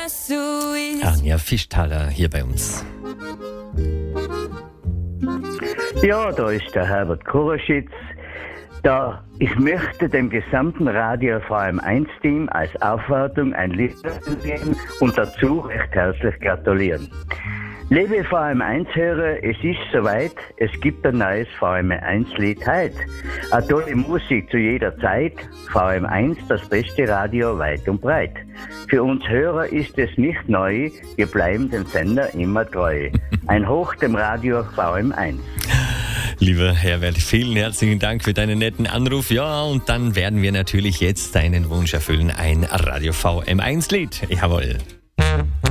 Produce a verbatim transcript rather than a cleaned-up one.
Anja Fischthaler hier bei uns. Ja, da ist der Herbert Kuraschitz. Da ich möchte dem gesamten Radio V M eins Team als Aufwartung ein Lied geben und dazu recht herzlich gratulieren. Liebe V M eins Hörer, es ist soweit, es gibt ein neues V M eins Lied heute. Eine tolle Musik zu jeder Zeit, V M eins das beste Radio weit und breit. Für uns Hörer ist es nicht neu, wir bleiben dem Sender immer treu. Ein Hoch dem Radio V M eins. Lieber Herbert, vielen herzlichen Dank für deinen netten Anruf. Ja, und dann werden wir natürlich jetzt deinen Wunsch erfüllen, ein Radio V M eins Lied. Jawohl.